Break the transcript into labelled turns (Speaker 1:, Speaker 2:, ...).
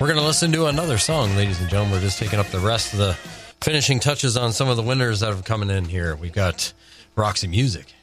Speaker 1: We're going to listen to another song, ladies and gentlemen. We're just taking up the rest of the finishing touches on some of the winners that have coming in here. We've got Roxy Music.